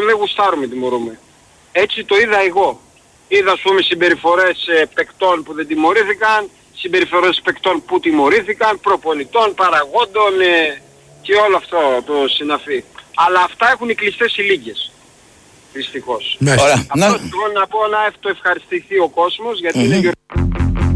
δεν γουστάρουμε, τιμωρούμε. Έτσι το είδα εγώ. Είδα ας πούμε συμπεριφορές παικτών που δεν τιμωρήθηκαν, συμπεριφορές παικτών που τιμωρήθηκαν, προπονητών, παραγόντων και όλο αυτό το συναφή. Αλλά αυτά έχουν οι κλειστές οι λίγες. Δυστυχώς. Ωραία. Αυτό θέλω να πω, να το ευχαριστηθεί ο κόσμος, γιατί είναι